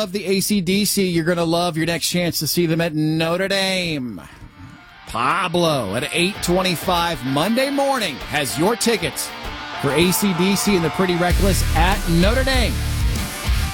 Of the AC/DC, you're going to love your next chance to see them at Notre Dame. Pablo at 8:25 Monday morning has your tickets for AC/DC and the Pretty Reckless at Notre Dame.